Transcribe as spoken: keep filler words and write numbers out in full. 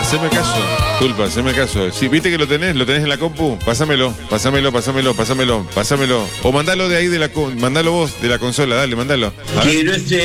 Haceme caso, Tulpa, haceme caso. Si viste que lo tenés, lo tenés en la compu, pásamelo, pásamelo, pásamelo, pásamelo, pásamelo. O mandalo de ahí de la, mandalo vos de la consola, dale, mandalo. A ver. Quiero este